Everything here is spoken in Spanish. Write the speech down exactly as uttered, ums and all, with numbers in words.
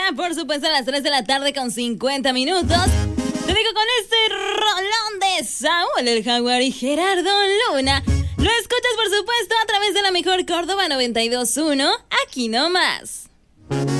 por supuesto a las tres de la tarde con cincuenta minutos. Te digo con este rolón de Saúl el Jaguar y Gerardo Luna. Lo escuchas por supuesto a través de la mejor Córdoba noventa y dos punto uno, aquí nomás.